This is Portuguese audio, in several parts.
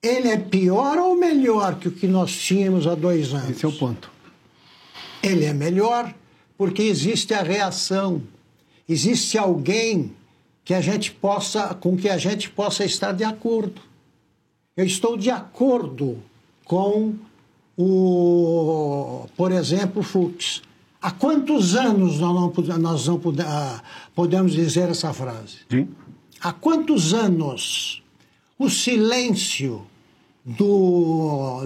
Ele é pior ou melhor que o que nós tínhamos há 2 anos? Esse é o ponto. Ele é melhor porque existe a reação. Existe alguém com que a gente possa estar de acordo. Eu estou de acordo com por exemplo, o Fux. Há quantos anos nós não podemos dizer essa frase? Sim. Há quantos anos o silêncio do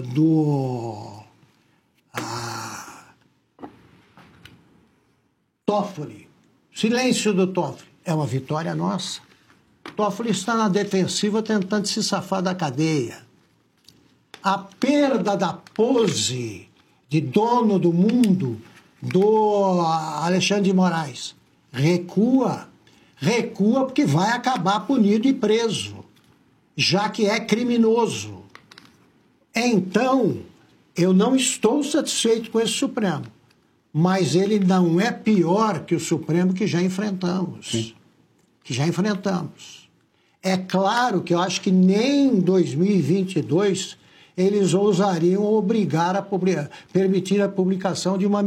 Toffoli, silêncio do Toffoli, é uma vitória nossa. Toffoli está na defensiva tentando se safar da cadeia. A perda da pose de dono do mundo do Alexandre de Moraes recua porque vai acabar punido e preso, já que é criminoso. Então, eu não estou satisfeito com esse Supremo, mas ele não é pior que o Supremo que já enfrentamos. Sim. Que já enfrentamos. É claro que eu acho que nem em 2022 eles ousariam obrigar permitir a publicação de uma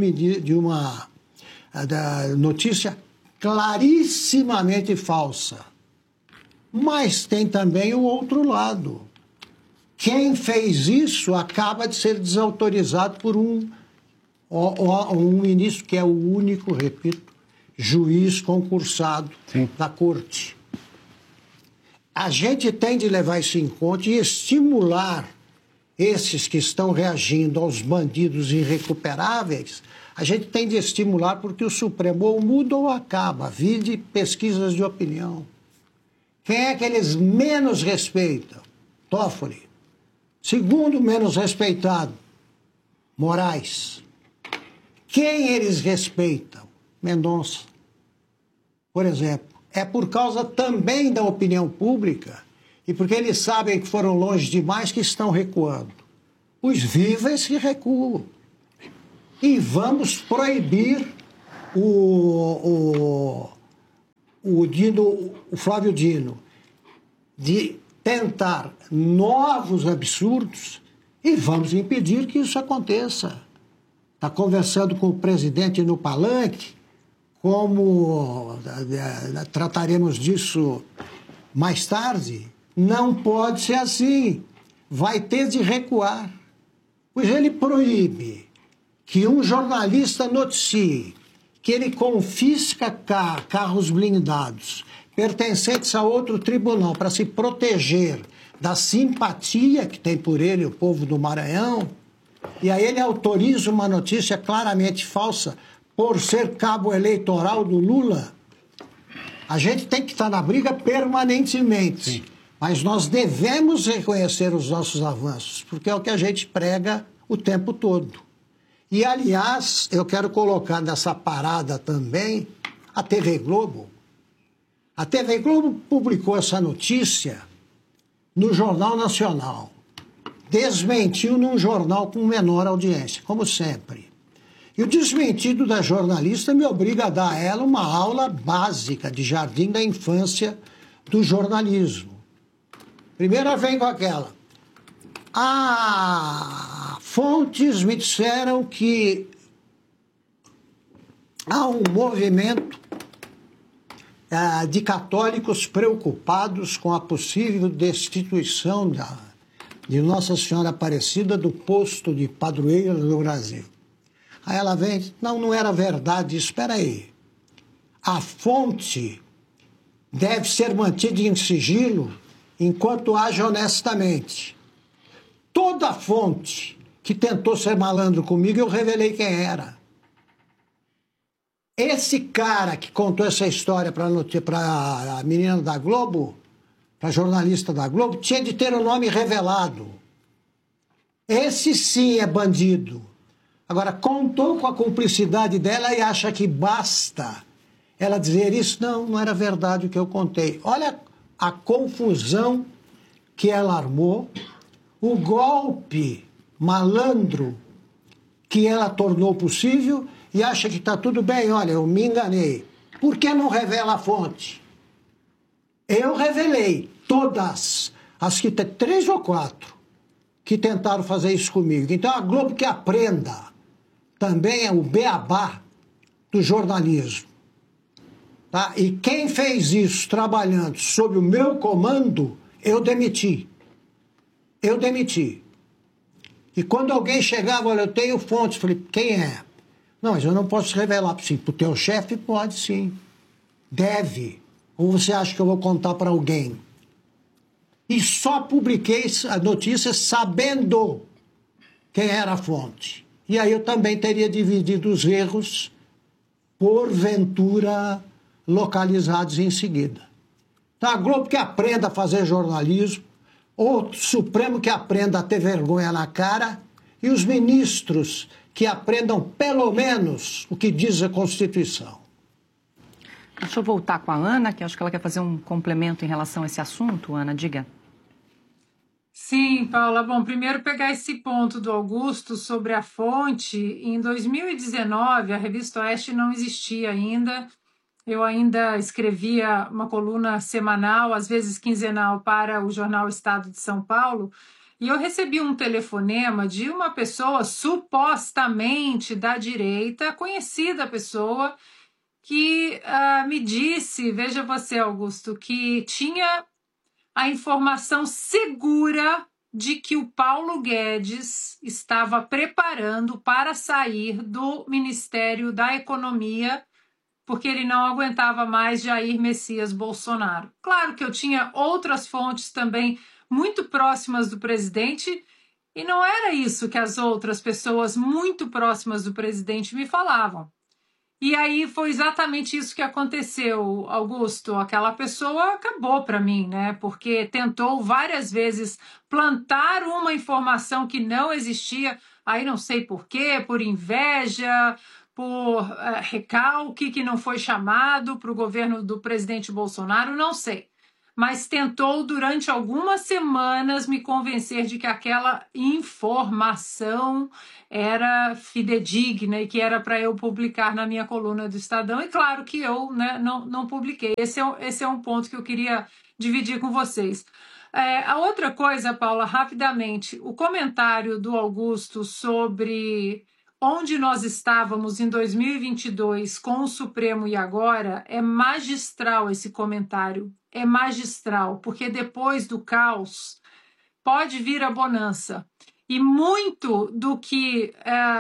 notícia clarissimamente falsa. Mas tem também o outro lado. Quem fez isso acaba de ser desautorizado por um ministro que é o único, repito, juiz concursado Sim. da corte. A gente tem de levar isso em conta e estimular esses que estão reagindo aos bandidos irrecuperáveis. A gente tem de estimular porque o Supremo ou muda ou acaba. Vide pesquisas de opinião. Quem é que eles menos respeitam? Toffoli. Segundo menos respeitado, Moraes. Quem eles respeitam? Mendonça. Por exemplo, é por causa também da opinião pública e porque eles sabem que foram longe demais que estão recuando. Os víveis que recuam. E vamos proibir o Flávio Dino de tentar novos absurdos e vamos impedir que isso aconteça. Está conversando com o presidente no palanque, como trataremos disso mais tarde. Não pode ser assim. Vai ter de recuar. Pois ele proíbe que um jornalista noticie que ele confisca carros blindados pertencentes a outro tribunal para se proteger da simpatia que tem por ele o povo do Maranhão, e aí ele autoriza uma notícia claramente falsa por ser cabo eleitoral do Lula. A gente tem que estar na briga permanentemente. Sim. Mas nós devemos reconhecer os nossos avanços, porque é o que a gente prega o tempo todo. E, aliás, eu quero colocar nessa parada também a TV Globo. A TV Globo publicou essa notícia no Jornal Nacional. Desmentiu num jornal com menor audiência, como sempre. E o desmentido da jornalista me obriga a dar a ela uma aula básica de jardim da infância do jornalismo. Primeiro vem com aquela. Fontes me disseram que há um movimento de católicos preocupados com a possível destituição de Nossa Senhora Aparecida do posto de padroeira do Brasil. Aí ela vem, não era verdade, espera aí. A fonte deve ser mantida em sigilo enquanto age honestamente. Toda fonte que tentou ser malandro comigo, eu revelei quem era. Esse cara que contou essa história para a menina da Globo, para a jornalista da Globo, tinha de ter o nome revelado. Esse sim é bandido. Agora, contou com a cumplicidade dela e acha que basta ela dizer isso. Não era verdade o que eu contei. Olha a confusão que ela armou, o golpe malandro que ela tornou possível e acha que está tudo bem. Olha, eu me enganei. Por que não revela a fonte? Eu revelei todas, as que tem 3 ou 4. que tentaram fazer isso comigo. Então, a Globo que aprenda. Também é o beabá do jornalismo. Tá? E quem fez isso trabalhando sob o meu comando, eu demiti. Eu demiti. E quando alguém chegava, olha, eu tenho fontes, falei, quem é? Não, mas eu não posso revelar. Sim, para o teu chefe pode sim. Deve. Ou você acha que eu vou contar para alguém? E só publiquei a notícia sabendo quem era a fonte. E aí eu também teria dividido os erros, porventura, localizados em seguida. Então a Globo que aprenda a fazer jornalismo, o Supremo que aprenda a ter vergonha na cara e os ministros que aprendam pelo menos o que diz a Constituição. Deixa eu voltar com a Ana, que acho que ela quer fazer um complemento em relação a esse assunto. Ana, diga. Sim, Paula. Bom, primeiro pegar esse ponto do Augusto sobre a fonte. Em 2019, a Revista Oeste não existia ainda. Eu ainda escrevia uma coluna semanal, às vezes quinzenal, para o jornal Estado de São Paulo. E eu recebi um telefonema de uma pessoa supostamente da direita, conhecida pessoa, que me disse, veja você, Augusto, que tinha a informação segura de que o Paulo Guedes estava preparando para sair do Ministério da Economia, porque ele não aguentava mais Jair Messias Bolsonaro. Claro que eu tinha outras fontes também muito próximas do presidente, e não era isso que as outras pessoas muito próximas do presidente me falavam. E aí foi exatamente isso que aconteceu, Augusto. Aquela pessoa acabou para mim, né? Porque tentou várias vezes plantar uma informação que não existia. Aí não sei por quê, por inveja, por recalque que não foi chamado para o governo do presidente Bolsonaro, não sei. Mas tentou durante algumas semanas me convencer de que aquela informação era fidedigna e que era para eu publicar na minha coluna do Estadão. E claro que eu, né, não publiquei. Esse é um ponto que eu queria dividir com vocês. A outra coisa, Paula, rapidamente, o comentário do Augusto sobre onde nós estávamos em 2022 com o Supremo e agora é magistral esse comentário. É magistral, porque depois do caos pode vir a bonança. E muito do que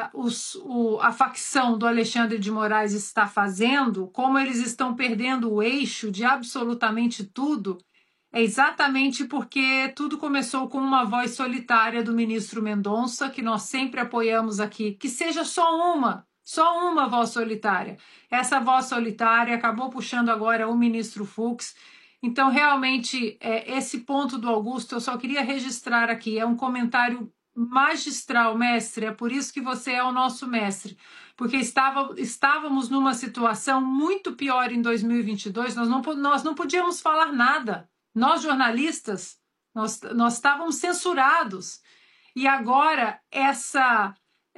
a facção do Alexandre de Moraes está fazendo, como eles estão perdendo o eixo de absolutamente tudo, é exatamente porque tudo começou com uma voz solitária do ministro Mendonça, que nós sempre apoiamos aqui, que seja só uma voz solitária. Essa voz solitária acabou puxando agora o ministro Fux. Então, realmente, esse ponto do Augusto, eu só queria registrar aqui, é um comentário magistral, mestre, é por isso que você é o nosso mestre, porque estávamos numa situação muito pior em 2022, nós não podíamos falar nada, nós jornalistas, nós estávamos censurados, e agora essa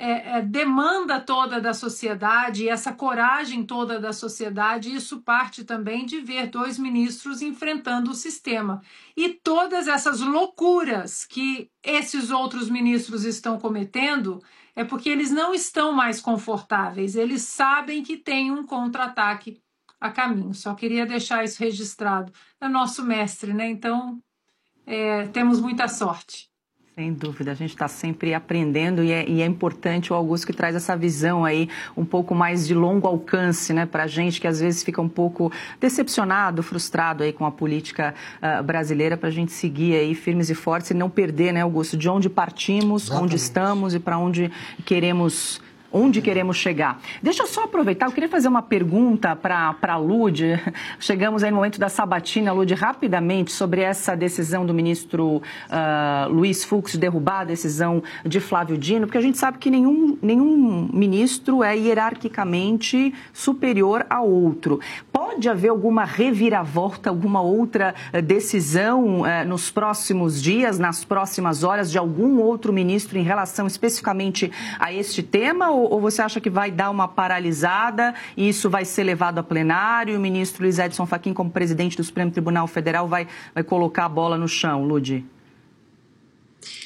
demanda toda da sociedade, essa coragem toda da sociedade, isso parte também de ver dois ministros enfrentando o sistema. E todas essas loucuras que esses outros ministros estão cometendo é porque eles não estão mais confortáveis, eles sabem que tem um contra-ataque a caminho. Só queria deixar isso registrado. É nosso mestre, né? Então, temos muita sorte. Sem dúvida, a gente está sempre aprendendo e é importante o Augusto que traz essa visão aí um pouco mais de longo alcance, né, para a gente que às vezes fica um pouco decepcionado, frustrado aí com a política brasileira, para a gente seguir aí firmes e fortes e não perder, né, Augusto, de onde partimos, exatamente, onde estamos e para onde queremos chegar. Deixa eu só aproveitar, eu queria fazer uma pergunta para a Lud. Chegamos aí no momento da sabatina, Lud, rapidamente, sobre essa decisão do ministro Luiz Fux de derrubar a decisão de Flávio Dino, porque a gente sabe que nenhum ministro é hierarquicamente superior a outro. Pode haver alguma reviravolta, alguma outra decisão nos próximos dias, nas próximas horas, de algum outro ministro em relação especificamente a este tema, ou você acha que vai dar uma paralisada e isso vai ser levado a plenário e o ministro Luiz Edson Fachin, como presidente do Supremo Tribunal Federal, vai colocar a bola no chão, Lud?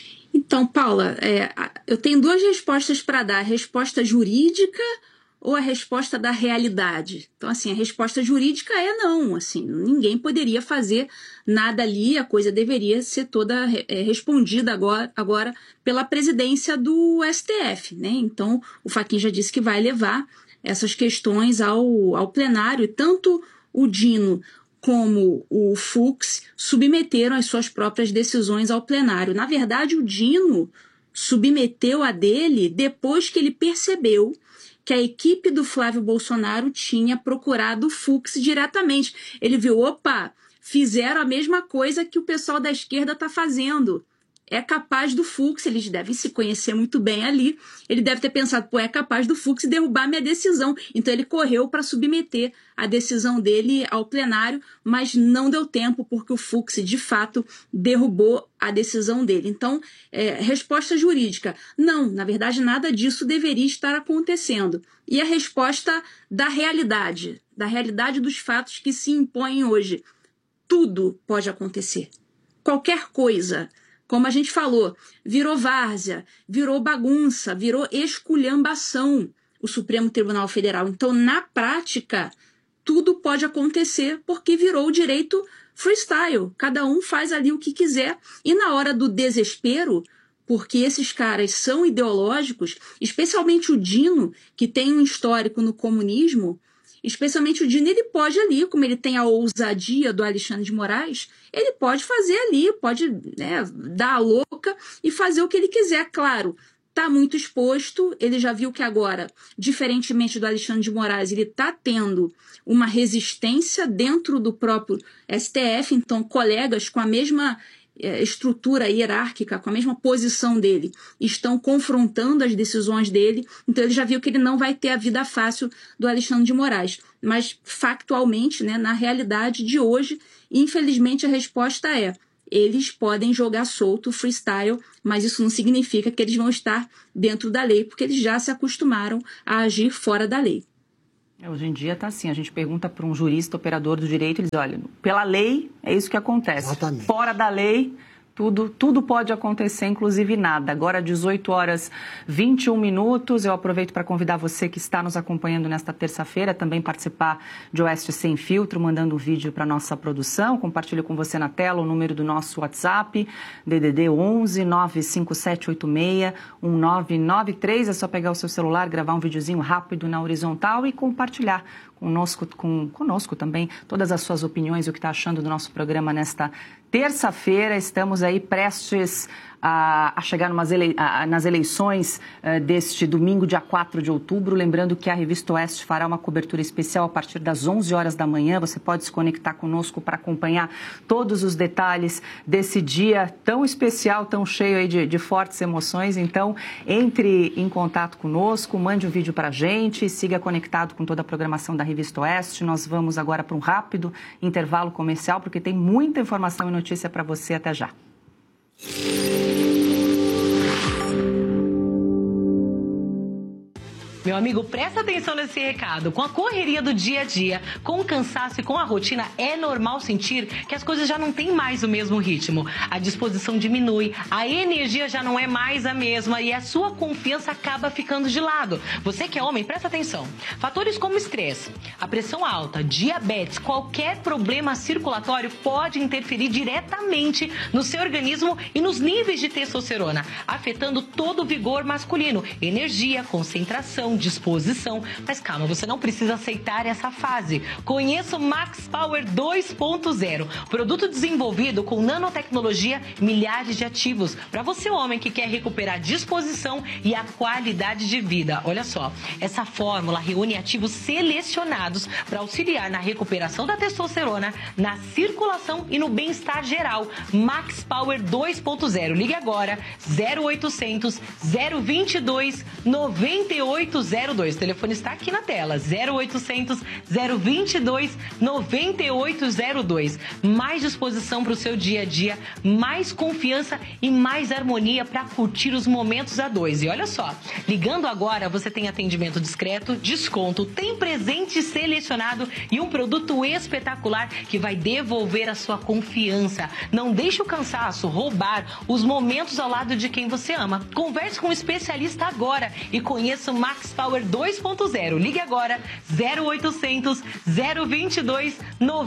Então, Paula, eu tenho duas respostas para dar. A resposta jurídica ou a resposta da realidade? Então, assim, a resposta jurídica é não. Assim, ninguém poderia fazer nada ali, a coisa deveria ser toda respondida agora pela presidência do STF, né? Então, o Fachin já disse que vai levar essas questões ao plenário, e tanto o Dino como o Fux submeteram as suas próprias decisões ao plenário. Na verdade, o Dino submeteu a dele depois que ele percebeu que a equipe do Flávio Bolsonaro tinha procurado o Fux diretamente. Ele viu, opa, fizeram a mesma coisa que o pessoal da esquerda está fazendo. É capaz do Fux, eles devem se conhecer muito bem ali, ele deve ter pensado, pô, é capaz do Fux derrubar minha decisão. Então ele correu para submeter a decisão dele ao plenário, mas não deu tempo, porque o Fux, de fato, derrubou a decisão dele. Então, resposta jurídica, não, na verdade, nada disso deveria estar acontecendo. E a resposta da realidade dos fatos que se impõem hoje. Tudo pode acontecer. Qualquer coisa. Como a gente falou, virou várzea, virou bagunça, virou esculhambação o Supremo Tribunal Federal. Então, na prática, tudo pode acontecer porque virou o direito freestyle. Cada um faz ali o que quiser. E na hora do desespero, porque esses caras são ideológicos, especialmente o Dino, que tem um histórico no comunismo, especialmente o Dino, ele pode ali, como ele tem a ousadia do Alexandre de Moraes, ele pode fazer ali, pode dar a louca e fazer o que ele quiser. Claro, está muito exposto, ele já viu que agora, diferentemente do Alexandre de Moraes, ele está tendo uma resistência dentro do próprio STF, então colegas com a mesma estrutura hierárquica, com a mesma posição dele, estão confrontando as decisões dele, então ele já viu que ele não vai ter a vida fácil do Alexandre de Moraes. Mas, factualmente, na realidade de hoje, infelizmente a resposta é: eles podem jogar solto, freestyle, mas isso não significa que eles vão estar dentro da lei, porque eles já se acostumaram a agir fora da lei. Hoje em dia está assim, a gente pergunta para um jurista, operador do direito, eles olham, pela lei é isso que acontece. Exatamente. Fora da lei, tudo pode acontecer, inclusive nada. Agora, 18h21, eu aproveito para convidar você que está nos acompanhando nesta terça-feira, também participar de Oeste Sem Filtro, mandando um vídeo para a nossa produção. Compartilho com você na tela o número do nosso WhatsApp, DDD 11 95786 1993. É só pegar o seu celular, gravar um videozinho rápido na horizontal e compartilhar conosco também todas as suas opiniões, o que está achando do nosso programa nesta terça-feira. Estamos aí prestes a chegar nas eleições deste domingo, dia 4 de outubro. Lembrando que a Revista Oeste fará uma cobertura especial a partir das 11 horas da manhã. Você pode se conectar conosco para acompanhar todos os detalhes desse dia tão especial, tão cheio aí de fortes emoções. Então, entre em contato conosco, mande um vídeo para a gente, siga conectado com toda a programação da Revista Oeste. Nós vamos agora para um rápido intervalo comercial, porque tem muita informação e notícia para você. Até já. Meu amigo, presta atenção nesse recado. Com a correria do dia a dia, com o cansaço e com a rotina, é normal sentir que as coisas já não têm mais o mesmo ritmo. A disposição diminui, a energia já não é mais a mesma e a sua confiança acaba ficando de lado. Você que é homem, presta atenção. Fatores como estresse, a pressão alta, diabetes, qualquer problema circulatório pode interferir diretamente no seu organismo e nos níveis de testosterona, afetando todo o vigor masculino, energia, concentração, disposição. Mas calma, você não precisa aceitar essa fase. Conheça o Max Power 2.0, produto desenvolvido com nanotecnologia, milhares de ativos, para você homem que quer recuperar disposição e a qualidade de vida. Olha só, essa fórmula reúne ativos selecionados para auxiliar na recuperação da testosterona, na circulação e no bem-estar geral. Max Power 2.0. Ligue agora 0800 022 9800 9802. O telefone está aqui na tela, 0800 022 9802. Mais disposição para o seu dia a dia, mais confiança e mais harmonia para curtir os momentos a dois. E olha só, ligando agora você tem atendimento discreto, desconto, tem presente selecionado e um produto espetacular que vai devolver a sua confiança. Não deixe o cansaço roubar os momentos ao lado de quem você ama. Converse com um especialista agora e conheça o Max Power 2.0. Ligue agora, 0800 022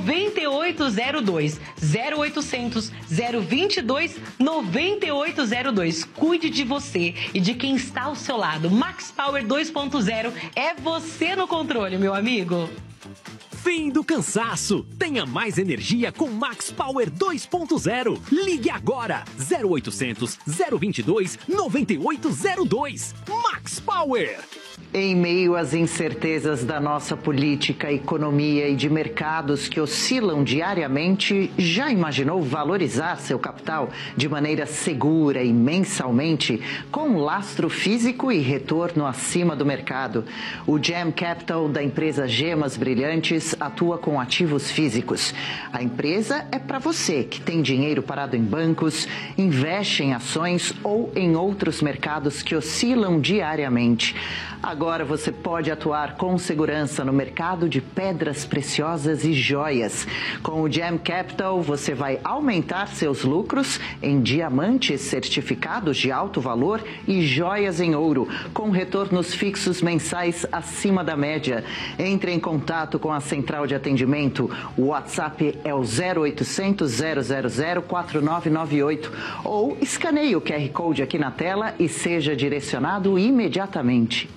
9802. 0800 022 9802. Cuide de você e de quem está ao seu lado. Max Power 2.0 é você no controle, meu amigo. Fim do cansaço. Tenha mais energia com Max Power 2.0. Ligue agora. 0800 022 9802. Max Power. Em meio às incertezas da nossa política, economia e de mercados que oscilam diariamente, já imaginou valorizar seu capital de maneira segura e mensalmente, com lastro físico e retorno acima do mercado? O Gem Capital da empresa Gemas Brilhantes atua com ativos físicos. A empresa é para você que tem dinheiro parado em bancos, investe em ações ou em outros mercados que oscilam diariamente. Agora você pode atuar com segurança no mercado de pedras preciosas e joias. Com o Gem Capital, você vai aumentar seus lucros em diamantes certificados de alto valor e joias em ouro, com retornos fixos mensais acima da média. Entre em contato com a central de atendimento. O WhatsApp é o 0800 000 4998 ou escaneie o QR Code aqui na tela e seja direcionado imediatamente.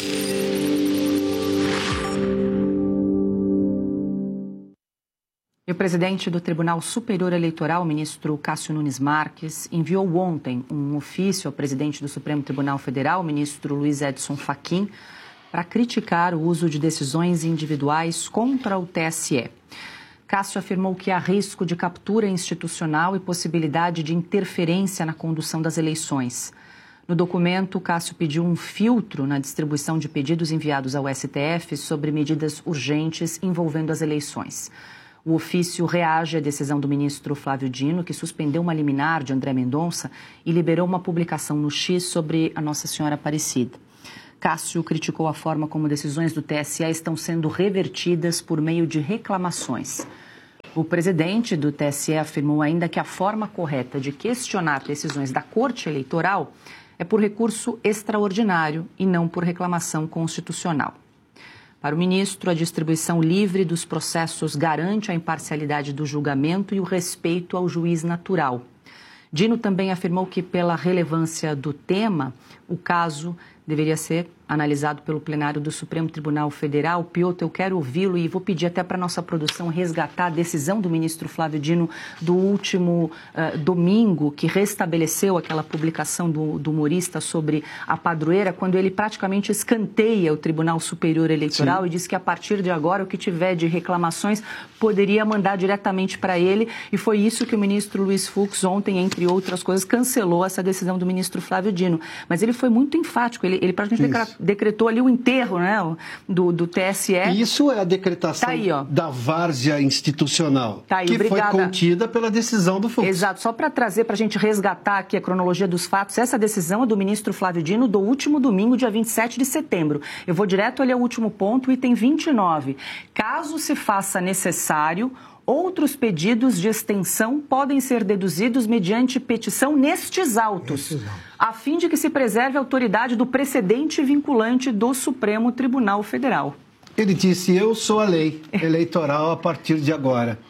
O presidente do Tribunal Superior Eleitoral, ministro Cássio Nunes Marques, enviou ontem um ofício ao presidente do Supremo Tribunal Federal, ministro Luiz Edson Fachin, para criticar o uso de decisões individuais contra o TSE. Cássio afirmou que há risco de captura institucional e possibilidade de interferência na condução das eleições. No documento, Cássio pediu um filtro na distribuição de pedidos enviados ao STF sobre medidas urgentes envolvendo as eleições. O ofício reage à decisão do ministro Flávio Dino, que suspendeu uma liminar de André Mendonça e liberou uma publicação no X sobre a Nossa Senhora Aparecida. Cássio criticou a forma como decisões do TSE estão sendo revertidas por meio de reclamações. O presidente do TSE afirmou ainda que a forma correta de questionar decisões da Corte Eleitoral é por recurso extraordinário e não por reclamação constitucional. Para o ministro, a distribuição livre dos processos garante a imparcialidade do julgamento e o respeito ao juiz natural. Dino também afirmou que, pela relevância do tema, o caso deveria ser analisado pelo plenário do Supremo Tribunal Federal. Piotr, eu quero ouvi-lo e vou pedir até para a nossa produção resgatar a decisão do ministro Flávio Dino do último domingo, que restabeleceu aquela publicação do humorista sobre a padroeira, quando ele praticamente escanteia o Tribunal Superior Eleitoral. Sim. E diz que a partir de agora o que tiver de reclamações poderia mandar diretamente para ele, e foi isso que o ministro Luiz Fux ontem, entre outras coisas, cancelou essa decisão do ministro Flávio Dino. Mas ele foi muito enfático, ele praticamente decretou ali o enterro, né, do TSE. Isso é a decretação tá aí, da várzea institucional, tá aí, que obrigada. Foi contida pela decisão do Fux. Exato, só para trazer, para a gente resgatar aqui a cronologia dos fatos, essa decisão é do ministro Flávio Dino do último domingo, dia 27 de setembro. Eu vou direto ali ao último ponto, item 29. Caso se faça necessário, outros pedidos de extensão podem ser deduzidos mediante petição nestes autos, a fim de que se preserve a autoridade do precedente vinculante do Supremo Tribunal Federal. Ele disse, eu sou a lei eleitoral a partir de agora.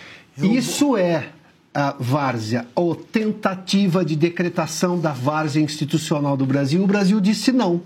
Isso é a várzea, ou tentativa de decretação da várzea institucional do Brasil. O Brasil disse não.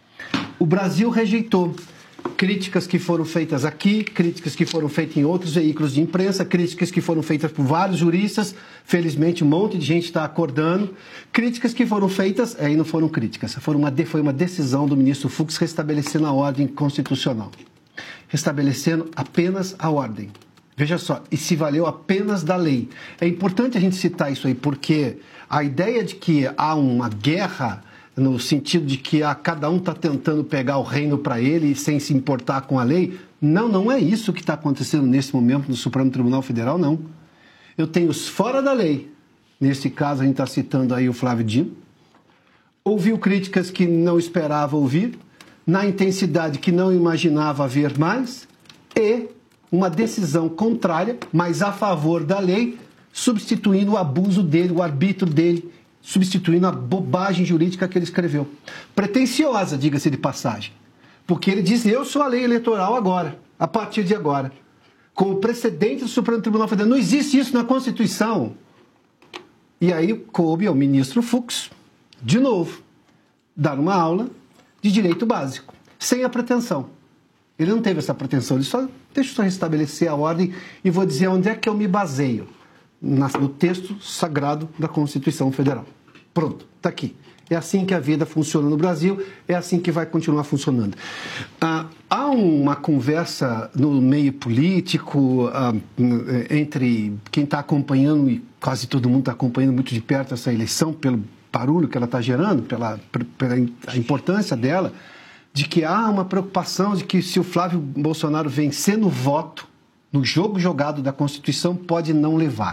O Brasil rejeitou. Críticas que foram feitas aqui, críticas que foram feitas em outros veículos de imprensa, críticas que foram feitas por vários juristas, felizmente um monte de gente está acordando, críticas que foram feitas, aí não foram críticas, foi uma decisão do ministro Fux restabelecendo a ordem constitucional, restabelecendo apenas a ordem. Veja só, e se valeu apenas da lei. É importante a gente citar isso aí, porque a ideia de que há uma guerra no sentido de que cada um está tentando pegar o reino para ele sem se importar com a lei. Não é isso que está acontecendo nesse momento no Supremo Tribunal Federal, não. Eu tenho os fora da lei, nesse caso a gente está citando aí o Flávio Dino, ouviu críticas que não esperava ouvir, na intensidade que não imaginava ver mais, e uma decisão contrária, mas a favor da lei, substituindo o abuso dele, o arbítrio dele, substituindo a bobagem jurídica que ele escreveu. Pretensiosa, diga-se de passagem. Porque ele diz, eu sou a lei eleitoral agora, a partir de agora. Com o precedente do Supremo Tribunal Federal. Não existe isso na Constituição. E aí coube ao ministro Fux, de novo, dar uma aula de direito básico, sem a pretensão. Ele não teve essa pretensão, ele só, deixa eu só restabelecer a ordem e vou dizer onde é que eu me baseio. No texto sagrado da Constituição Federal. Pronto, está aqui. É assim que a vida funciona no Brasil, é assim que vai continuar funcionando. Há uma conversa no meio político entre quem está acompanhando, e quase todo mundo está acompanhando muito de perto essa eleição, pelo barulho que ela está gerando, pela importância dela, de que há uma preocupação de que se o Flávio Bolsonaro vencer no voto, no jogo jogado da Constituição, pode não levar.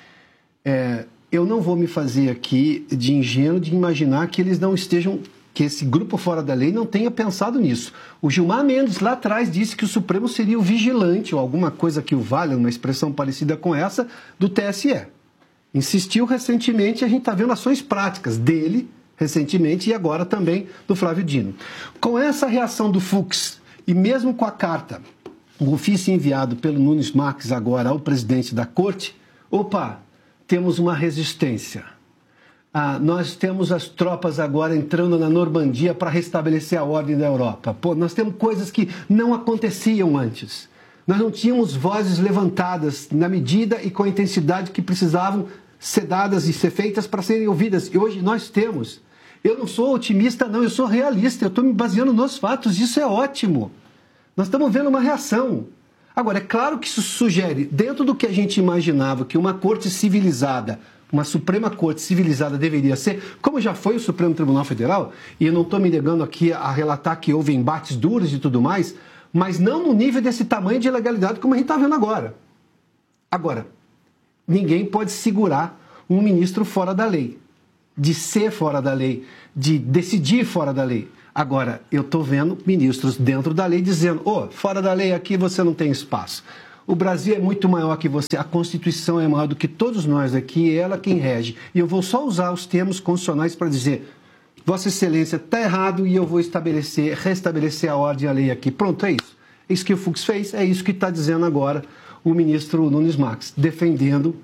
Eu não vou me fazer aqui de ingênuo de imaginar que eles não estejam, que esse grupo fora da lei não tenha pensado nisso. O Gilmar Mendes lá atrás disse que o Supremo seria o vigilante, ou alguma coisa que o valha, uma expressão parecida com essa, do TSE. Insistiu recentemente, a gente está vendo ações práticas dele, recentemente, e agora também do Flávio Dino. Com essa reação do Fux, e mesmo com a carta, o ofício enviado pelo Nunes Marques agora ao presidente da Corte, temos uma resistência. Nós temos as tropas agora entrando na Normandia para restabelecer a ordem da Europa. Nós temos coisas que não aconteciam antes. Nós não tínhamos vozes levantadas na medida e com a intensidade que precisavam ser dadas e ser feitas para serem ouvidas. E hoje nós temos. Eu não sou otimista, não, eu sou realista. Eu estou me baseando nos fatos. Isso é ótimo. Nós estamos vendo uma reação. Agora, é claro que isso sugere, dentro do que a gente imaginava que uma corte civilizada, uma Suprema Corte civilizada deveria ser, como já foi o Supremo Tribunal Federal, e eu não estou me negando aqui a relatar que houve embates duros e tudo mais, mas não no nível desse tamanho de ilegalidade como a gente está vendo agora. Agora, ninguém pode segurar um ministro fora da lei, de ser fora da lei, de decidir fora da lei. Agora, eu estou vendo ministros dentro da lei dizendo, fora da lei aqui você não tem espaço. O Brasil é muito maior que você, a Constituição é maior do que todos nós aqui, é ela quem rege. E eu vou só usar os termos constitucionais para dizer, Vossa Excelência está errado e eu vou restabelecer a ordem e a lei aqui. Pronto, é isso. É isso que o Fux fez, é isso que está dizendo agora o ministro Nunes Marques, defendendo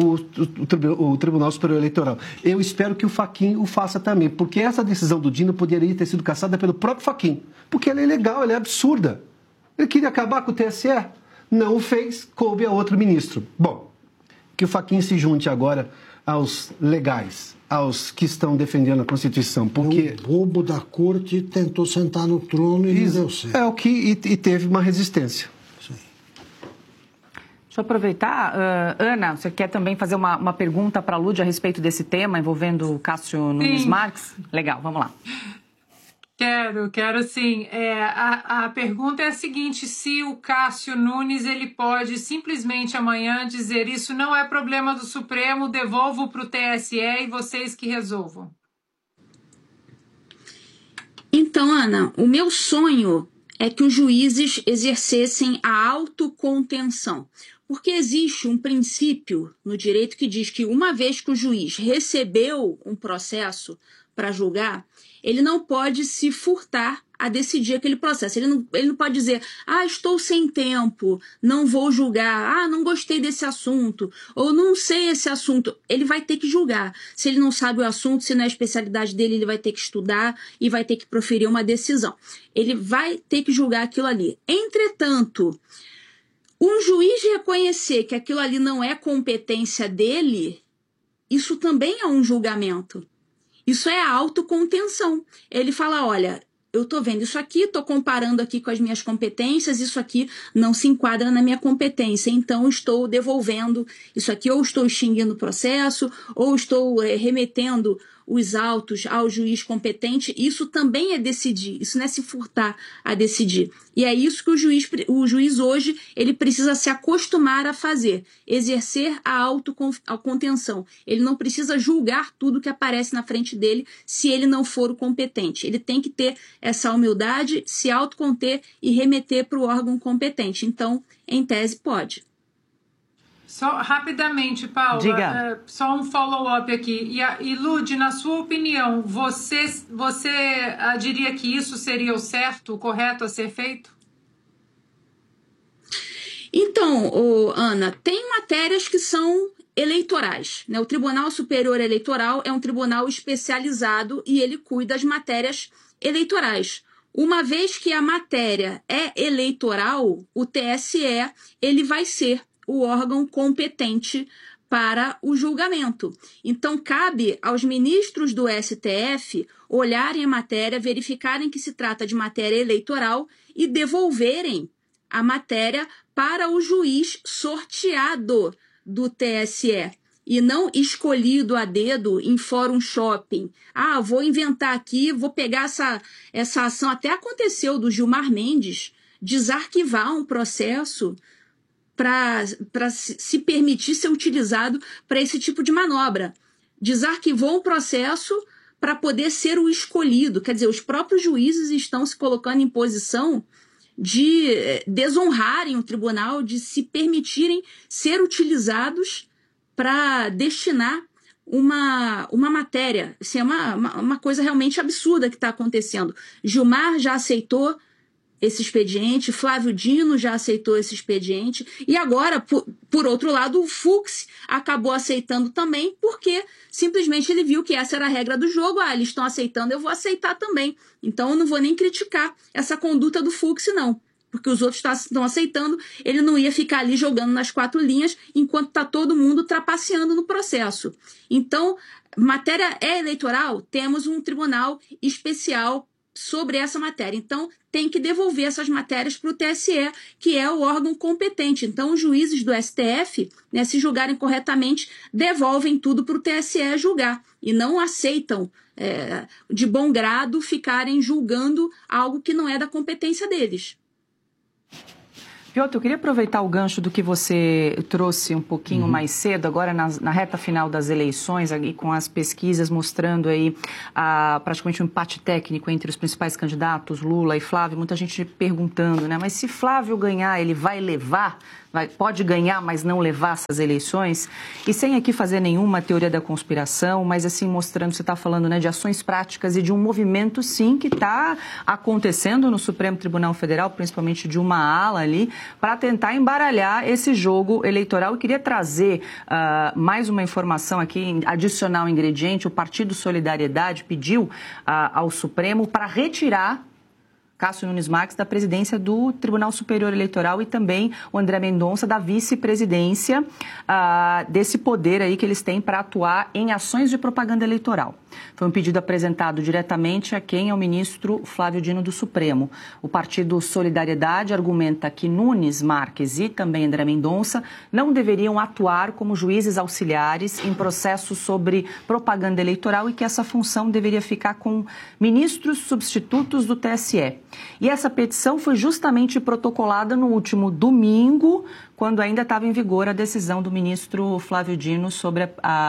o Tribunal Superior Eleitoral. Eu espero que o Fachin o faça também, porque essa decisão do Dino poderia ter sido cassada pelo próprio Fachin, porque ela é ilegal, ela é absurda. Ele queria acabar com o TSE, não o fez, coube a outro ministro. Bom, que o Fachin se junte agora aos legais, aos que estão defendendo a Constituição, porque... O bobo da corte tentou sentar no trono e não deu certo. É o que e teve uma resistência. Deixa eu aproveitar. Ana, você quer também fazer uma pergunta para a Lúdia a respeito desse tema envolvendo o Cássio Nunes Marques? Legal, vamos lá. Quero sim. A pergunta é a seguinte, se o Cássio Nunes ele pode simplesmente amanhã dizer isso não é problema do Supremo, devolvo para o TSE e vocês que resolvam. Então, Ana, o meu sonho é que os juízes exercessem a autocontenção. Porque existe um princípio no direito que diz que uma vez que o juiz recebeu um processo para julgar, ele não pode se furtar a decidir aquele processo. Ele não pode dizer, estou sem tempo, não vou julgar, não gostei desse assunto, ou não sei esse assunto. Ele vai ter que julgar. Se ele não sabe o assunto, se não é a especialidade dele, ele vai ter que estudar e vai ter que proferir uma decisão. Ele vai ter que julgar aquilo ali. Entretanto, um juiz reconhecer que aquilo ali não é competência dele, isso também é um julgamento. Isso é a autocontenção. Ele fala, olha, eu estou vendo isso aqui, estou comparando aqui com as minhas competências, isso aqui não se enquadra na minha competência, então estou devolvendo isso aqui, ou estou extinguindo o processo, ou estou remetendo os autos ao juiz competente, isso também é decidir, isso não é se furtar a decidir. E é isso que o juiz hoje ele precisa se acostumar a fazer, exercer a autocontenção. Ele não precisa julgar tudo que aparece na frente dele se ele não for o competente. Ele tem que ter essa humildade, se autoconter e remeter para o órgão competente. Então, em tese, pode. Só rapidamente, Paula, só um follow-up aqui. E Lud, na sua opinião, você diria que isso seria o certo, o correto a ser feito? Então, Ana, tem matérias que são eleitorais, né? O Tribunal Superior Eleitoral é um tribunal especializado e ele cuida das matérias eleitorais. Uma vez que a matéria é eleitoral, o TSE ele vai ser o órgão competente para o julgamento. Então, cabe aos ministros do STF olharem a matéria, verificarem que se trata de matéria eleitoral e devolverem a matéria para o juiz sorteado do TSE e não escolhido a dedo em fórum shopping. Vou inventar aqui, vou pegar essa ação. Até aconteceu do Gilmar Mendes desarquivar um processo para se permitir ser utilizado para esse tipo de manobra. Desarquivou um processo para poder ser o escolhido. Quer dizer, os próprios juízes estão se colocando em posição de desonrarem o tribunal, de se permitirem ser utilizados para destinar uma matéria. Assim, é uma coisa realmente absurda que está acontecendo. Gilmar já aceitou esse expediente, Flávio Dino já aceitou esse expediente, e agora, por outro lado, o Fux acabou aceitando também, porque simplesmente ele viu que essa era a regra do jogo. Eles estão aceitando, eu vou aceitar também. Então eu não vou nem criticar essa conduta do Fux, não, porque os outros estão aceitando, ele não ia ficar ali jogando nas 4 linhas, enquanto está todo mundo trapaceando no processo. Então, matéria é eleitoral, temos um tribunal especial sobre essa matéria. Então, tem que devolver essas matérias para o TSE, que é o órgão competente. Então, os juízes do STF, né, se julgarem corretamente, devolvem tudo para o TSE julgar e não aceitam, de bom grado, ficarem julgando algo que não é da competência deles. Piotr, eu queria aproveitar o gancho do que você trouxe um pouquinho mais cedo, agora na reta final das eleições, aí, com as pesquisas mostrando aí praticamente um empate técnico entre os principais candidatos, Lula e Flávio, muita gente perguntando, né? Mas se Flávio ganhar, ele vai levar? Pode ganhar, mas não levar essas eleições? E sem aqui fazer nenhuma teoria da conspiração, mas assim mostrando, você está falando, né, de ações práticas e de um movimento, sim, que está acontecendo no Supremo Tribunal Federal, principalmente de uma ala ali, para tentar embaralhar esse jogo eleitoral. Eu queria trazer mais uma informação aqui, adicionar um ingrediente. O Partido Solidariedade pediu ao Supremo para retirar Cássio Nunes Marques da presidência do Tribunal Superior Eleitoral e também o André Mendonça da vice-presidência desse poder aí que eles têm para atuar em ações de propaganda eleitoral. Foi um pedido apresentado diretamente a quem é o ministro Flávio Dino do Supremo. O Partido Solidariedade argumenta que Nunes Marques e também André Mendonça não deveriam atuar como juízes auxiliares em processos sobre propaganda eleitoral e que essa função deveria ficar com ministros substitutos do TSE. E essa petição foi justamente protocolada no último domingo, quando ainda estava em vigor a decisão do ministro Flávio Dino sobre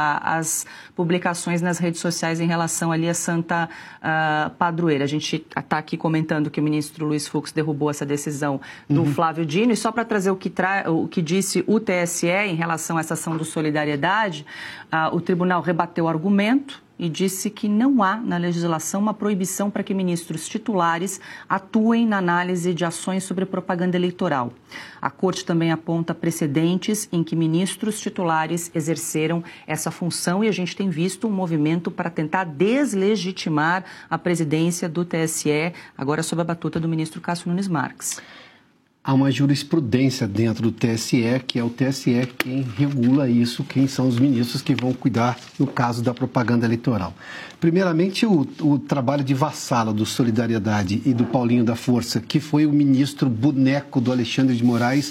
as publicações nas redes sociais em relação ali a Santa Padroeira. A gente está aqui comentando que o ministro Luiz Fux derrubou essa decisão do Flávio Dino, e só para trazer o que disse o TSE em relação a essa ação do Solidariedade, o tribunal rebateu o argumento e disse que não há na legislação uma proibição para que ministros titulares atuem na análise de ações sobre propaganda eleitoral. A Corte também aponta precedentes em que ministros titulares exerceram essa função, e a gente tem visto um movimento para tentar deslegitimar a presidência do TSE, agora sob a batuta do ministro Cássio Nunes Marques. Há uma jurisprudência dentro do TSE, que é o TSE quem regula isso, quem são os ministros que vão cuidar no caso da propaganda eleitoral. Primeiramente, o trabalho de vassalo do Solidariedade e do Paulinho da Força, que foi o ministro boneco do Alexandre de Moraes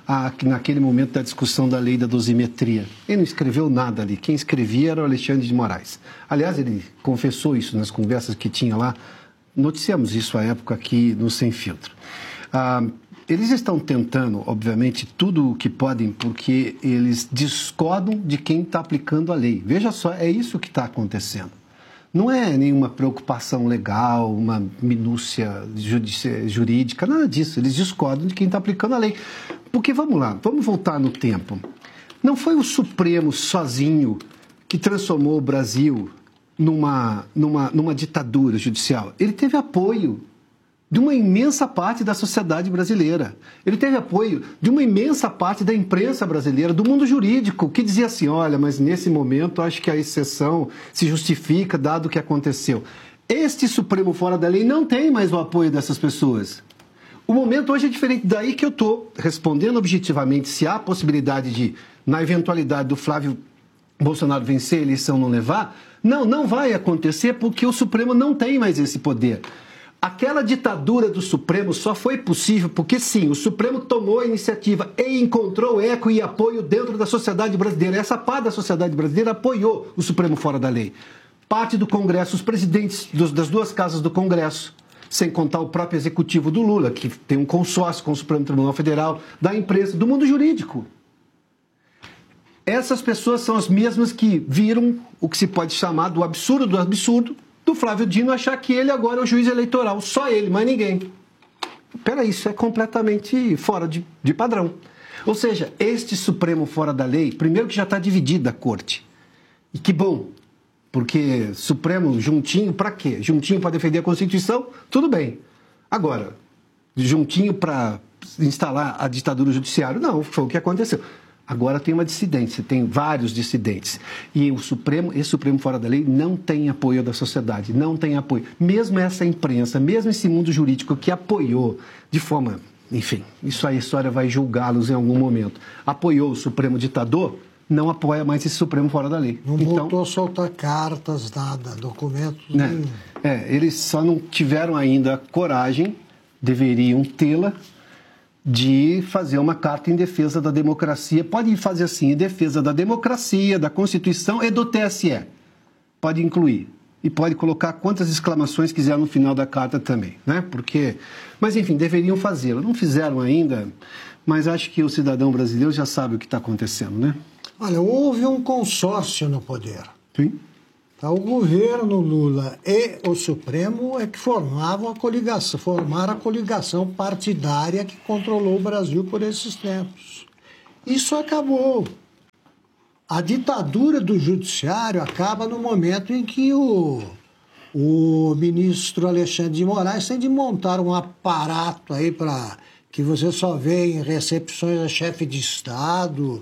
naquele momento da discussão da lei da dosimetria. Ele não escreveu nada ali. Quem escrevia era o Alexandre de Moraes. Aliás, ele confessou isso nas conversas que tinha lá. Noticiamos isso à época aqui no Sem Filtro. Eles estão tentando, obviamente, tudo o que podem, porque eles discordam de quem está aplicando a lei. Veja só, é isso que está acontecendo. Não é nenhuma preocupação legal, uma minúcia jurídica, nada disso. Eles discordam de quem está aplicando a lei. Porque, vamos lá, vamos voltar no tempo. Não foi o Supremo sozinho que transformou o Brasil numa ditadura judicial. Ele teve apoio de uma imensa parte da sociedade brasileira. Ele teve apoio de uma imensa parte da imprensa brasileira, do mundo jurídico, que dizia assim, olha, mas nesse momento acho que a exceção se justifica, dado o que aconteceu. Este Supremo fora da lei não tem mais o apoio dessas pessoas. O momento hoje é diferente. Daí que eu estou respondendo objetivamente se há possibilidade de, na eventualidade do Flávio Bolsonaro vencer a eleição, não levar. Não vai acontecer porque o Supremo não tem mais esse poder. Aquela ditadura do Supremo só foi possível porque, sim, o Supremo tomou a iniciativa e encontrou eco e apoio dentro da sociedade brasileira. Essa parte da sociedade brasileira apoiou o Supremo fora da lei. Parte do Congresso, os presidentes das duas casas do Congresso, sem contar o próprio executivo do Lula, que tem um consórcio com o Supremo Tribunal Federal, da imprensa, do mundo jurídico. Essas pessoas são as mesmas que viram o que se pode chamar do absurdo do Flávio Dino achar que ele agora é o juiz eleitoral. Só ele, mais ninguém. Peraí, isso é completamente fora de padrão. Ou seja, este Supremo fora da lei, primeiro que já está dividido a corte. E que bom, porque Supremo juntinho para quê? Juntinho para defender a Constituição? Tudo bem. Agora, juntinho para instalar a ditadura judiciária? Não, foi o que aconteceu. Agora tem uma dissidência, tem vários dissidentes. E esse Supremo fora da lei não tem apoio da sociedade, não tem apoio. Mesmo essa imprensa, mesmo esse mundo jurídico que apoiou de forma... Enfim, isso aí a história vai julgá-los em algum momento. Apoiou o Supremo ditador, não apoia mais esse Supremo fora da lei. Não voltou a soltar cartas, nada, documentos... Nenhum. Eles só não tiveram ainda coragem, deveriam tê-la, de fazer uma carta em defesa da democracia. Pode fazer assim, em defesa da democracia, da Constituição e do TSE. Pode incluir. E pode colocar quantas exclamações quiser no final da carta também, né? Mas, enfim, deveriam fazê-lo. Não fizeram ainda, mas acho que o cidadão brasileiro já sabe o que está acontecendo, né? Olha, houve um consórcio no poder. Sim. O governo Lula e o Supremo é que formaram a coligação partidária que controlou o Brasil por esses tempos. Isso acabou. A ditadura do judiciário acaba no momento em que o ministro Alexandre de Moraes tem de montar um aparato aí para que você só vê em recepções a chefes de Estado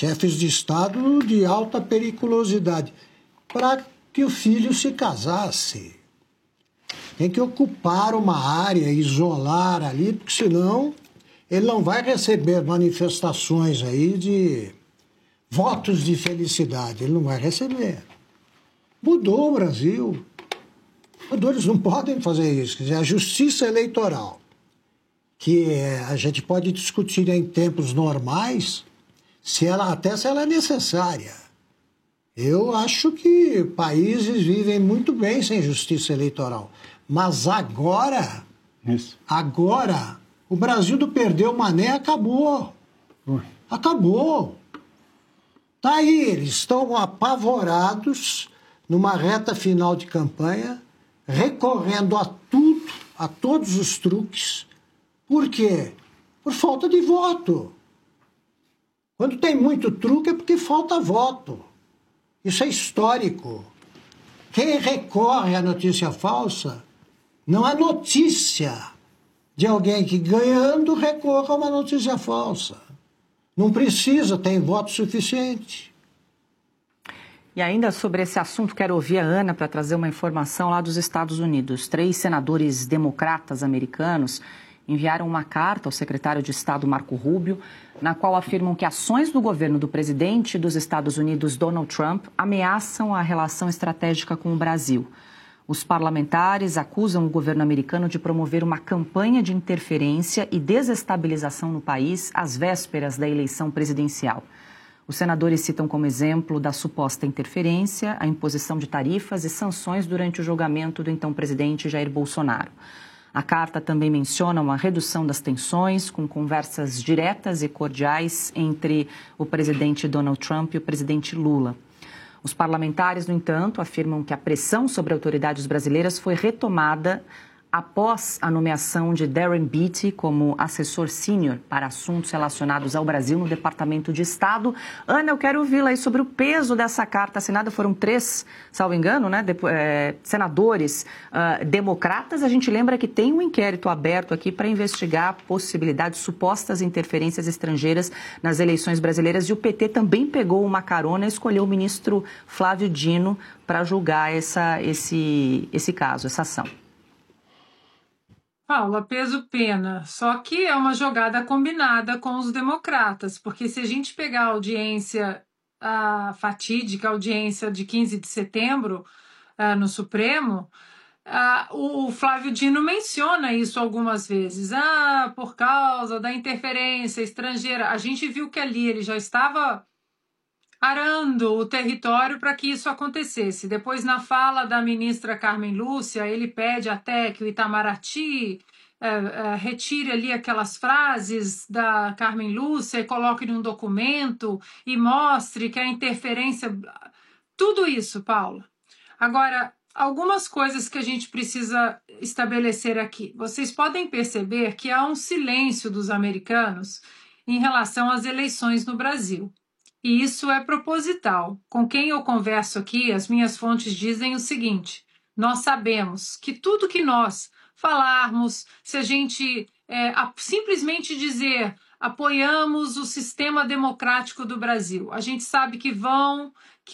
de alta periculosidade, para que o filho se casasse. Tem que ocupar uma área, isolar ali, porque senão ele não vai receber manifestações aí de votos de felicidade. Ele não vai receber. Mudou o Brasil. Eles não podem fazer isso. Quer dizer, a justiça eleitoral, que a gente pode discutir em tempos normais, se ela é necessária. Eu acho que países vivem muito bem sem justiça eleitoral. Mas agora, o Brasil do perdeu Mané acabou. Acabou. Está aí, eles estão apavorados numa reta final de campanha, recorrendo a tudo, a todos os truques. Por quê? Por falta de voto. Quando tem muito truque é porque falta voto. Isso é histórico. Quem recorre à notícia falsa não é notícia de alguém que, ganhando, recorra a uma notícia falsa. Não precisa, tem voto suficiente. E ainda sobre esse assunto, quero ouvir a Ana para trazer uma informação lá dos Estados Unidos. 3 senadores democratas americanos enviaram uma carta ao secretário de Estado Marco Rubio, na qual afirmam que ações do governo do presidente dos Estados Unidos, Donald Trump, ameaçam a relação estratégica com o Brasil. Os parlamentares acusam o governo americano de promover uma campanha de interferência e desestabilização no país às vésperas da eleição presidencial. Os senadores citam como exemplo da suposta interferência a imposição de tarifas e sanções durante o julgamento do então presidente Jair Bolsonaro. A carta também menciona uma redução das tensões, com conversas diretas e cordiais entre o presidente Donald Trump e o presidente Lula. Os parlamentares, no entanto, afirmam que a pressão sobre autoridades brasileiras foi retomada após a nomeação de Darren Beattie como assessor sênior para assuntos relacionados ao Brasil no Departamento de Estado. Ana, eu quero ouvi-la aí sobre o peso dessa carta assinada. Foram 3, salvo engano, né, senadores democratas. A gente lembra que tem um inquérito aberto aqui para investigar possibilidades, supostas interferências estrangeiras nas eleições brasileiras. E o PT também pegou uma carona e escolheu o ministro Flávio Dino para julgar esse caso, essa ação. Paula, peso-pena, só que é uma jogada combinada com os democratas, porque se a gente pegar a fatídica audiência de 15 de setembro no Supremo, o Flávio Dino menciona isso algumas vezes, por causa da interferência estrangeira. A gente viu que ali ele já estava arando o território para que isso acontecesse. Depois, na fala da ministra Carmen Lúcia, ele pede até que o Itamaraty retire ali aquelas frases da Carmen Lúcia e coloque num documento e mostre que a interferência... Tudo isso, Paula. Agora, algumas coisas que a gente precisa estabelecer aqui. Vocês podem perceber que há um silêncio dos americanos em relação às eleições no Brasil. E isso é proposital. Com quem eu converso aqui, as minhas fontes dizem o seguinte: nós sabemos que tudo que nós falarmos, se a gente simplesmente dizer apoiamos o sistema democrático do Brasil, a gente sabe que vão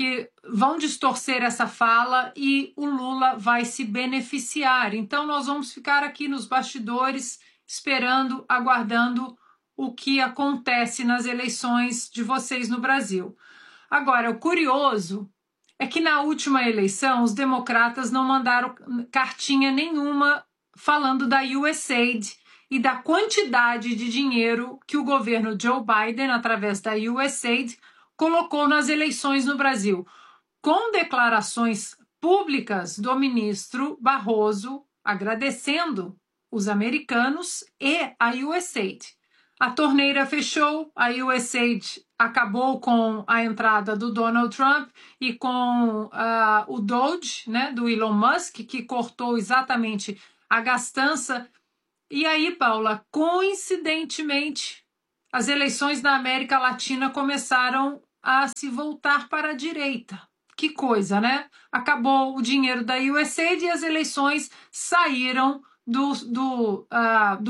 distorcer essa fala e o Lula vai se beneficiar. Então nós vamos ficar aqui nos bastidores esperando, aguardando o que acontece nas eleições de vocês no Brasil. Agora, o curioso é que na última eleição os democratas não mandaram cartinha nenhuma falando da USAID e da quantidade de dinheiro que o governo Joe Biden, através da USAID, colocou nas eleições no Brasil, com declarações públicas do ministro Barroso agradecendo os americanos e a USAID. A torneira fechou, a USAID acabou com a entrada do Donald Trump e com o Doge, né, do Elon Musk, que cortou exatamente a gastança. E aí, Paula, coincidentemente, as eleições na América Latina começaram a se voltar para a direita. Que coisa, né? Acabou o dinheiro da USAID e as eleições saíram do